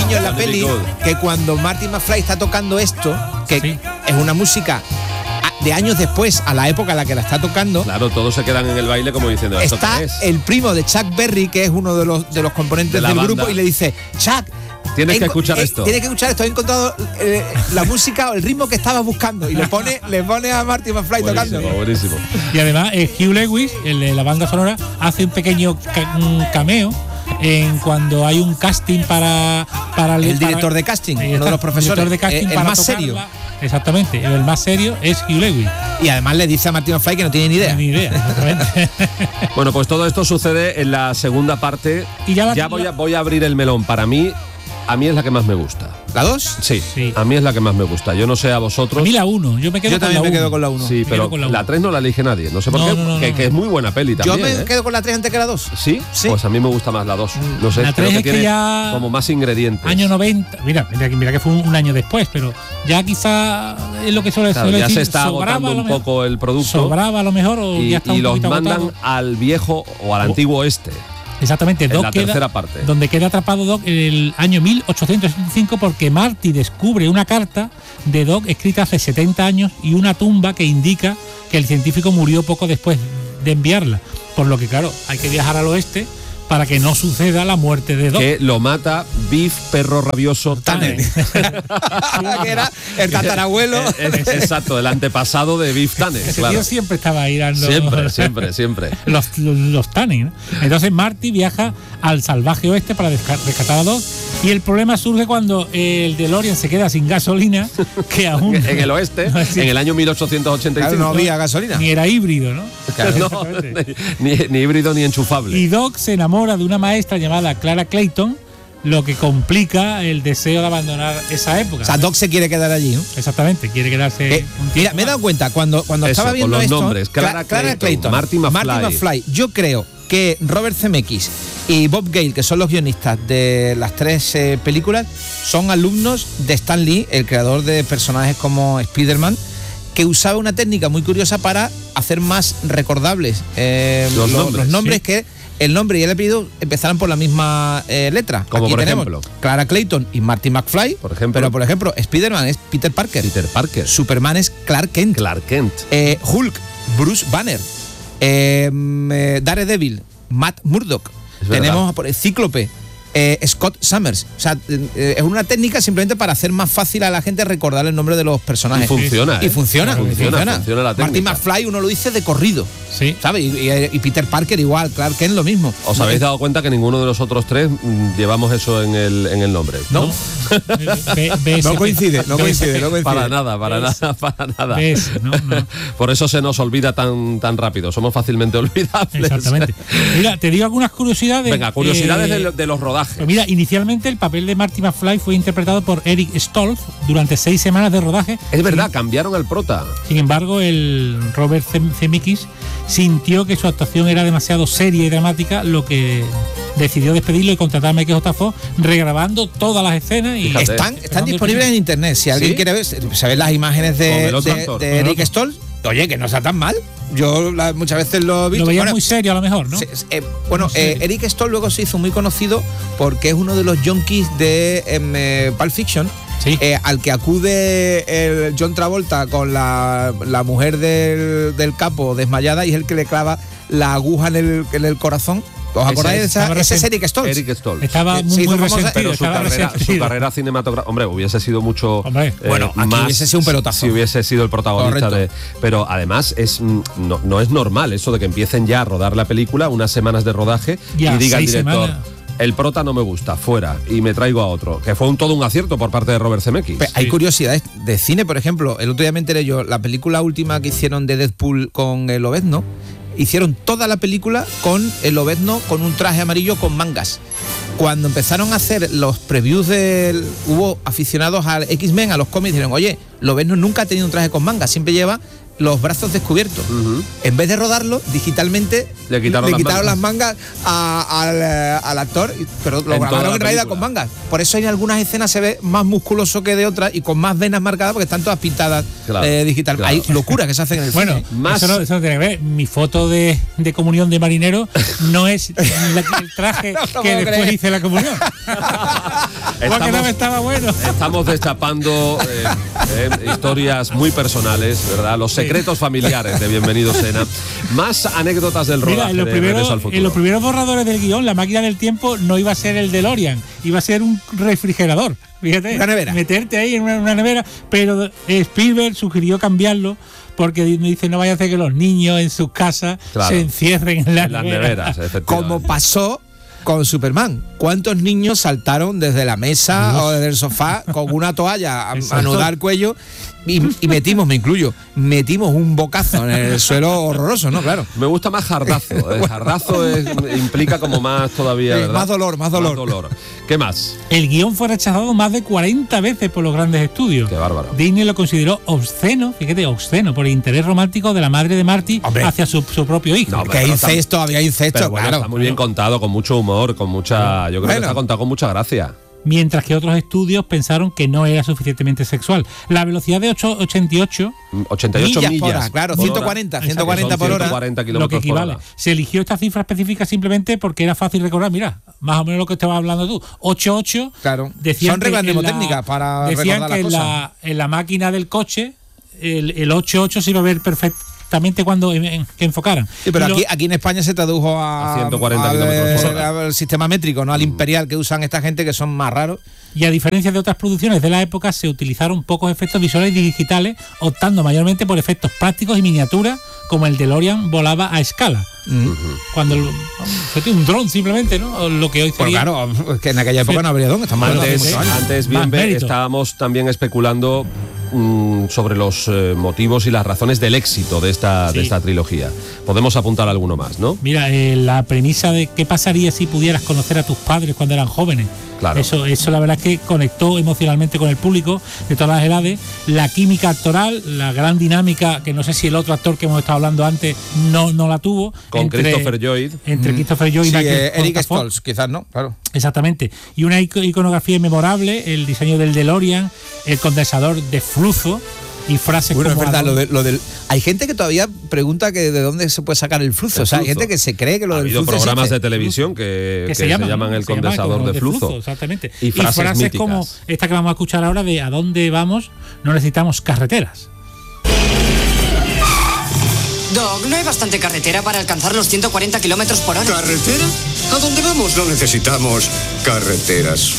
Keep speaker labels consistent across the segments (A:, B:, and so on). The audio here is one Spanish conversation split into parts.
A: guiño en la peli que cuando Marty McFly está tocando esto, que es una música de años después, a la época en la que la está tocando.
B: Claro, todos se quedan en el baile como diciendo, ¿esto
A: está
B: qué es?
A: El primo de Chuck Berry, que es uno de los componentes del grupo, y le dice, Chuck,
B: tienes que escuchar esto.
A: Tienes que escuchar esto. He encontrado la música o el ritmo que estabas buscando. Y le pone a Marty McFly tocando.
B: Buenísimo.
C: Y además, Hugh Lewis, el de la banda sonora, hace un pequeño cameo en cuando hay un casting para el
A: director de casting, uno de los profesores,
C: el director de casting
A: el
C: para
A: más
C: tocarla.
A: serio.
C: Exactamente, el más serio es Hugh Lewis.
A: Y además le dice a Marty McFly que no tiene ni idea.
C: Ni idea, exactamente.
B: Bueno, pues todo esto sucede en la segunda parte.
C: Y ya
B: voy a abrir el melón. Para mí, a mí es la que más me gusta.
A: ¿La 2?
B: Sí, a mí es la que más me gusta. Yo no sé a vosotros.
C: A mí la 1, yo también
A: me quedo con la 1.
B: Sí, pero la 3 no la elige nadie. No sé por qué, que es muy buena peli también.
A: Yo me quedo con la 3 antes que la 2.
B: ¿Sí? Pues a mí me gusta más la 2. No sé,
C: la 3
B: creo que
C: es
B: tiene
C: ya
B: como más ingredientes.
C: Año 90, mira que fue un año después, pero ya quizá es lo que suele
B: ya
C: decir.
B: Se está agotando un poco el producto.
C: Sobraba a lo mejor o ya está un
B: los
C: poquito
B: mandan
C: agotado.
B: al viejo o al antiguo oeste.
C: Exactamente,
B: en
C: Doc
B: la tercera parte.
C: Donde queda atrapado Doc en el año 1875 porque Marty descubre una carta de Doc escrita hace 70 años y una tumba que indica que el científico murió poco después de enviarla. Por lo que, claro, hay que viajar al oeste para que no suceda la muerte de Doc.
B: Que lo mata Biff Perro Rabioso Tanner.
A: Que era el tatarabuelo.
B: Exacto, el antepasado de Biff Tanner.
C: Ese
B: claro.
C: tío siempre estaba ahí dando...
B: Siempre.
C: Los Tanner, ¿no? Entonces Marty viaja al salvaje oeste para rescatar a Doc. Y el problema surge cuando el DeLorean se queda sin gasolina, que aún...
B: en el oeste, en el año 1885.
A: Claro, no había gasolina.
C: Ni era híbrido, ¿no?
B: Claro, no, ni híbrido ni enchufable.
C: Y Doc se enamora de una maestra llamada Clara Clayton, lo que complica el deseo de abandonar esa época.
A: O sea, Doc se quiere quedar allí, ¿no?
C: Exactamente, quiere quedarse un tiempo.
A: Mira, me he dado cuenta, cuando estaba viendo
B: con los
A: esto,
B: nombres, Clara Clayton, Marty McFly.
A: Yo creo que Robert Zemeckis y Bob Gale, que son los guionistas de las 3 películas, son alumnos de Stan Lee, el creador de personajes como Spider-Man, que usaba una técnica muy curiosa para hacer más recordables los nombres, sí. Que el nombre y el apellido empezaran por la misma letra.
B: Como
A: aquí
B: por
A: tenemos
B: ejemplo
A: Clara Clayton y Marty McFly,
B: por ejemplo.
A: Pero por ejemplo Spider-Man es Peter Parker. Superman es Clark Kent. Hulk, Bruce Banner. Daredevil, Matt Murdock. Tenemos por Cíclope, Scott Summers. O sea, es una técnica simplemente para hacer más fácil a la gente recordar el nombre de los personajes.
B: Y funciona.
A: Funciona
B: la técnica.
A: Marty McFly uno lo dice de corrido.
C: Sí.
A: ¿Sabes? Y Peter Parker igual, Clark Kent lo mismo.
B: ¿Os habéis dado cuenta que ninguno de los otros 3 llevamos eso en el nombre?
A: No. No coincide.
B: Para nada.
C: No.
B: Por eso se nos olvida tan rápido. Somos fácilmente olvidables.
C: Exactamente. Mira, te digo algunas curiosidades.
B: Venga, curiosidades de los rodajes.
C: Pues mira, inicialmente el papel de Marty McFly fue interpretado por Eric Stoltz durante 6 semanas de rodaje.
B: Es verdad, cambiaron al prota.
C: Sin embargo, el Robert Zemeckis sintió que su actuación era demasiado seria y dramática, lo que decidió despedirlo y contratar a Michael J. Fox, regrabando todas las escenas. Y
A: están disponibles en internet. Si alguien quiere ver, ¿sabes las imágenes de Eric Stoltz? Oye, que no está tan mal. Yo muchas veces lo he visto.
C: Lo veía muy serio a lo mejor, ¿no?
A: Eric Stoltz luego se hizo muy conocido porque es uno de los junkies de Pulp Fiction.
C: Sí.
A: Al que acude el John Travolta con la mujer del capo desmayada y es el que le clava la aguja en el corazón. ¿Os acordáis de esa? Ese es Eric Stoltz.
C: Estaba muy resentido.
B: Pero su carrera cinematográfica, hombre, hubiese sido mucho
A: más, hubiese sido un pelotazo.
B: Si hubiese sido el protagonista. Pero además no es normal eso de que empiecen ya a rodar la película, unas semanas de rodaje, y diga el director: el prota no me gusta, fuera, y me traigo a otro. Que fue todo un acierto por parte de Robert Zemeckis.
A: Hay curiosidades de cine, por ejemplo. El otro día me enteré yo, la película última que hicieron de Deadpool con el Lobezno, hicieron toda la película con el Lobezno con un traje amarillo con mangas. Cuando empezaron a hacer los previews hubo aficionados al X-Men, a los cómics, dijeron: oye, Lobezno nunca ha tenido un traje con mangas, siempre lleva los brazos descubiertos. En vez de rodarlo digitalmente, le quitaron las mangas al actor, pero lo grabaron en realidad con mangas. Por eso en algunas escenas se ve más musculoso que de otras y con más venas marcadas, porque están todas pintadas digital. Claro. Hay locuras que se hacen en el cine.
C: Eso no tiene que ver. Mi foto de comunión de marinero no es el traje que después hice la comunión. porque no estaba bueno.
B: Estamos destapando historias muy personales, ¿verdad? Los secretos familiares de Bienvenido Sena. Más anécdotas del rodaje.
C: Mira, en los primeros borradores del guión, la máquina del tiempo no iba a ser el DeLorean, iba a ser un refrigerador. Fíjate,
A: una nevera.
C: Meterte ahí en una nevera, pero Spielberg sugirió cambiarlo porque dice no vaya a hacer que los niños en sus casas se encierren en las neveras.
A: Como pasó con Superman. ¿Cuántos niños saltaron desde la mesa o desde el sofá con una toalla a anudar el cuello? Y metimos, me incluyo, un bocazo en el suelo horroroso, ¿no? Claro.
B: Me gusta más jardazo. El jardazo implica como más todavía, ¿verdad?
A: Más dolor.
B: ¿Qué más?
C: El guión fue rechazado más de 40 veces por los grandes estudios.
B: Qué bárbaro.
C: Disney lo consideró obsceno, fíjate, obsceno, por el interés romántico de la madre de Marty hacia su propio hijo.
A: No, que había incesto,
B: pero
A: claro.
B: Está muy bien contado, con mucho humor, con mucha... Yo creo que está contado con mucha gracia.
C: Mientras que otros estudios pensaron que no era suficientemente sexual. La velocidad de 88
B: millas
A: por hora, claro, 140 por hora,
B: 140
C: lo que equivale.
B: Por hora.
C: Se eligió esta cifra específica simplemente porque era fácil recordar. Mira, más o menos lo que estabas hablando tú. 88.
A: Claro.
C: Son
A: reglas mnemotécnicas para
C: decían
A: recordar
C: que
A: las cosas.
C: En la máquina del coche el 88 se iba a ver perfectamente cuando enfocaran.
A: Sí, pero aquí en España se tradujo a
B: 140 kilómetros por hora.
A: Al sistema métrico, no al imperial que usan esta gente, que son más raros.
C: Y a diferencia de otras producciones de la época, se utilizaron pocos efectos visuales digitales, optando mayormente por efectos prácticos y miniaturas, como el DeLorean volaba a escala. Cuando un dron simplemente, ¿no? Lo que hoy sería...
A: Pues claro, es que en aquella época no habría dron.
B: Antes bien estábamos también especulando sobre los motivos y las razones del éxito de esta trilogía. Podemos apuntar alguno más, ¿no?
C: Mira, la premisa de qué pasaría si pudieras conocer a tus padres cuando eran jóvenes.
B: Claro.
C: Eso la verdad es que conectó emocionalmente con el público de todas las edades. La química actoral, la gran dinámica, que no sé si el otro actor que hemos estado hablando antes no la tuvo.
B: Con Christopher Lloyd.
C: Entre Christopher Lloyd y
A: Eric Stoltz, quizás, ¿no? Claro.
C: Exactamente. Y una iconografía memorable, el diseño del DeLorean, el condensador de flujo y frases como...
A: es verdad, lo del... Hay gente que todavía pregunta que de dónde se puede sacar el flujo. O sea, hay gente que se cree que lo del flujo...
B: Ha habido programas de televisión que se llaman el condensador de flujo.
C: Exactamente.
B: Y frases
C: como esta que vamos a escuchar ahora de ¿a dónde vamos? No necesitamos carreteras.
D: Doc, ¿no hay bastante carretera para alcanzar los 140 kilómetros por hora?
E: ¿Carretera? ¿A dónde vamos? No necesitamos carreteras.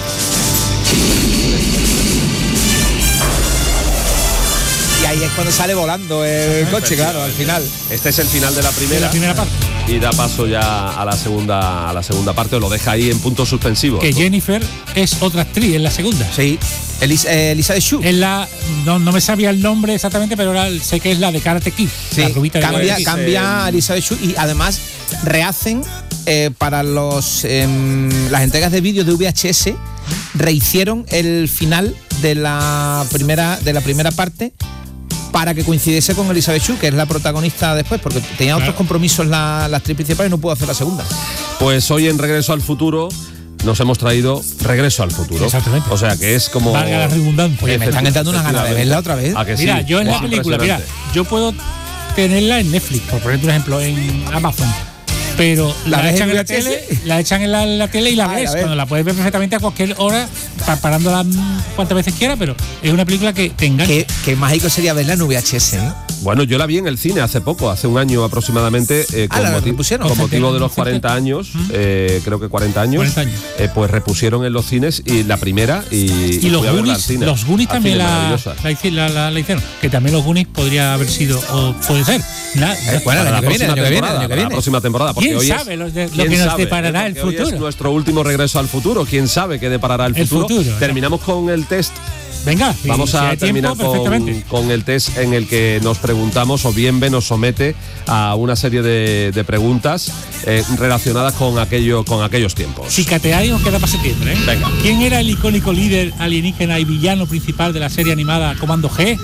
A: Y ahí es cuando sale volando el coche, claro, al final.
B: Este es el final de la primera
C: parte.
B: Y da paso ya a la segunda parte, o lo deja ahí en puntos suspensivos.
C: Que Jennifer es otra actriz en la segunda.
A: Sí, Elizabeth Shue.
C: No me sabía el nombre exactamente, pero sé que es la de Karate Kid.
A: Sí,
C: la rubita
A: cambia a Elizabeth Shue y además rehacen para las entregas de vídeo de VHS, rehicieron el final de la primera parte para que coincidiese con Elizabeth Shue, que es la protagonista después, porque tenía otros compromisos la actriz principal y no pudo hacer la segunda.
B: Pues hoy en Regreso al Futuro nos hemos traído Regreso al Futuro.
C: Exactamente.
B: O sea que es como...
C: Valga la redundancia.
A: Oye, me están entrando una ganas de verla otra vez.
C: Mira, yo en la película, yo puedo tenerla en Netflix, por poner un ejemplo, en Amazon. Pero la echan en la tele, y la ves. Cuando la puedes ver perfectamente a cualquier hora, parándola cuantas veces quiera, pero es una película que te engancha.
A: Qué mágico sería verla en VHS, ¿eh?
B: Bueno, yo la vi en el cine hace poco, hace un año aproximadamente, con motivo de los 40 años, creo que 40 años, pues repusieron en los cines y la primera y
C: los
B: fui a verla al cine.
C: Los Goonies también la hicieron, que también los Goonies podría haber sido, o puede ser, la
B: próxima temporada.
C: ¿Quién sabe lo que nos deparará el futuro?
B: Hoy es nuestro último Regreso al Futuro. ¿Quién sabe qué deparará el futuro? Terminamos con el test.
C: Venga,
B: vamos a terminar con el test en el que nos preguntamos, o Bienve nos somete a una serie de preguntas relacionadas con aquellos tiempos.
C: Cicateáis os queda para septiembre, ¿eh?
B: Venga.
C: ¿Quién era el icónico líder alienígena y villano principal de la serie animada Comando G?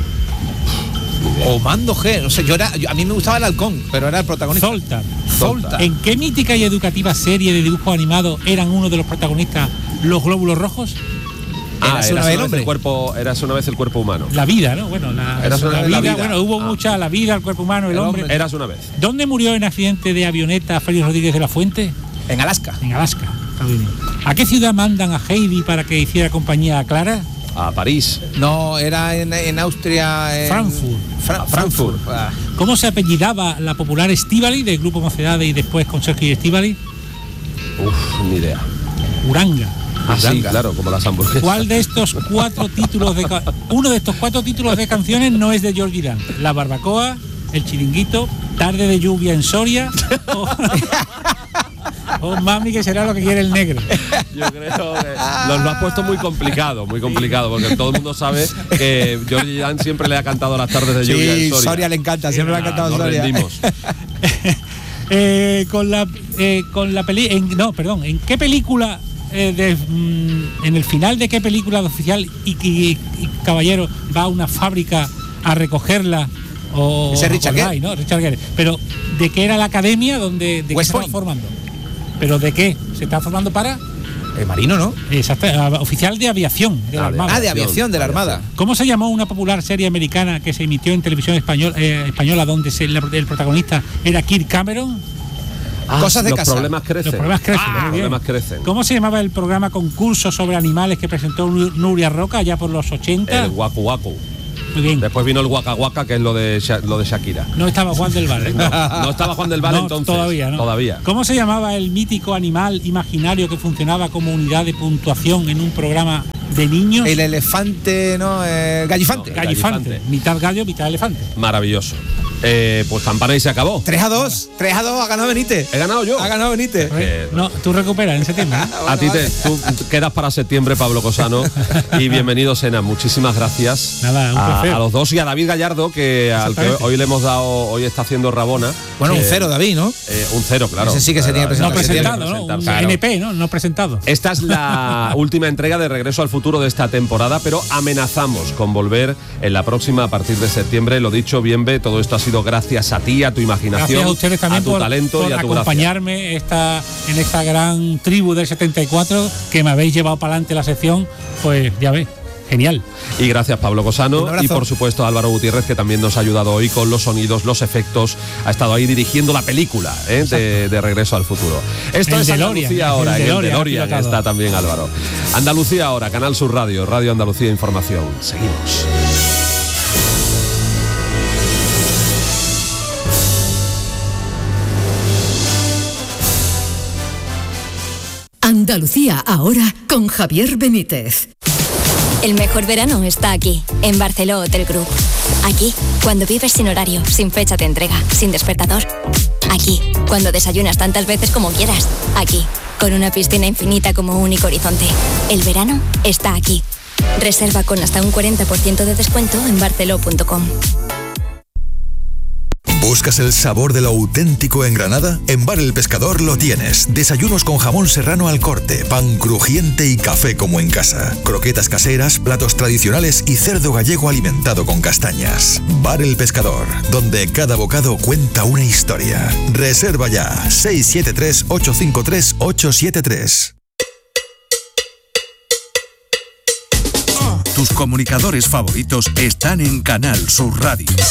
A: O Mando G, no sé, a mí me gustaba el halcón, pero era el protagonista.
C: Zoltar. ¿En qué mítica y educativa serie de dibujos animados eran uno de los protagonistas los glóbulos rojos?
B: Érase una vez el cuerpo humano.
C: La vida, ¿no? Bueno, la vida. Bueno, hubo mucha la vida, el cuerpo humano, el hombre.
B: Eras una vez.
C: ¿Dónde murió en accidente de avioneta Félix Rodríguez de la Fuente?
A: En Alaska.
C: En Alaska. ¿A qué ciudad mandan a Heidi para que hiciera compañía a Clara?
B: A París.
A: No, era en Austria.
C: Frankfurt. ¿Cómo se apellidaba la popular Estíbaliz del grupo Mocedades y después con Sergio Estíbaliz?
B: Ni idea.
C: Uranga.
B: Sí, claro, como las hamburguesas.
C: ¿Cuál de estos 4 títulos uno de estos 4 títulos de canciones no es de George Dan? La barbacoa, el chiringuito, tarde de lluvia en Soria o mami que será lo que quiere el negro.
B: Yo creo que lo has puesto muy complicado, porque todo el mundo sabe que George Dan siempre le ha cantado las tardes de lluvia en Soria.
A: Soria le encanta, siempre le ha cantado Soria.
B: Rendimos.
C: ¿En qué película en el final de qué película de oficial y caballero va a una fábrica a recogerla?
A: Ese Richard Gere,
C: ¿no? Richard Gere. Pero ¿de qué era la academia donde qué se estaba formando? ¿Pero de qué? ¿Se está formando para?
A: Marino, ¿no?
C: Exacto, oficial de aviación de la Armada.
A: De aviación de la Armada.
C: ¿Cómo se llamó una popular serie americana que se emitió en televisión española donde el protagonista era Kirk Cameron?
A: Cosas de
B: los
A: casa.
B: Problemas crecen.
C: Los problemas crecen.
B: Los problemas crecen.
C: ¿Cómo se llamaba el programa concurso sobre animales que presentó Nuria Roca allá por los 80?
B: El Waku Waku.
C: Muy bien.
B: Después vino el Waka Waka, que es lo de Shakira.
C: No estaba Juan del Val, ¿eh?
B: No estaba Juan del Val entonces.
C: Todavía. ¿Cómo se llamaba el mítico animal imaginario que funcionaba como unidad de puntuación en un programa de niños?
A: El elefante, ¿no? Gallifante.
C: Gallifante. Mitad gallo, mitad elefante.
B: Maravilloso. Pues campana y se acabó.
A: 3-2, ha ganado Benítez.
B: ¿He ganado yo?
A: Ha ganado Benítez.
C: No, tú recuperas en septiembre.
B: A ti tú quedas para septiembre, Pablo Cosano. Y bienvenido, Sena. Muchísimas gracias.
C: Nada, un placer.
B: A los dos y a David Gallardo, al que hoy le hemos dado, hoy está haciendo Rabona.
A: Bueno, un 0, David, ¿no?
B: Un 0, claro.
A: Ese sí que se tiene presentado.
C: No presentado, ¿no? Un NP, ¿no? No presentado.
B: Esta es la última entrega de Regreso al Futuro de esta temporada, pero amenazamos con volver en la próxima a partir de septiembre. Lo dicho, Bienve, todo esto ha sido gracias a ti, a tu imaginación,
C: gracias a ustedes también
B: a tu talento
C: por
B: y a tu
C: acompañarme en esta gran tribu del 74 que me habéis llevado para adelante la sección, pues ya ves. Genial.
B: Y gracias, Pablo Cosano, y por supuesto a Álvaro Gutiérrez, que también nos ha ayudado hoy con los sonidos, los efectos, ha estado ahí dirigiendo la película de Regreso al Futuro. Esto es Andalucía Ahora, en el DeLorean está también Álvaro. Andalucía Ahora, Canal Sur Radio, Radio Andalucía Información. Seguimos.
F: Andalucía Ahora con Javier Benítez.
G: El mejor verano está aquí, en Barceló Hotel Group. Aquí, cuando vives sin horario, sin fecha de entrega, sin despertador. Aquí, cuando desayunas tantas veces como quieras. Aquí, con una piscina infinita como único horizonte. El verano está aquí. Reserva con hasta un 40% de descuento en barceló.com.
H: ¿Buscas el sabor de lo auténtico en Granada? En Bar El Pescador lo tienes. Desayunos con jamón serrano al corte, pan crujiente y café como en casa. Croquetas caseras, platos tradicionales y cerdo gallego alimentado con castañas. Bar El Pescador, donde cada bocado cuenta una historia. Reserva ya. 673-853-873.
I: Tus comunicadores favoritos están en Canal Sur Radio.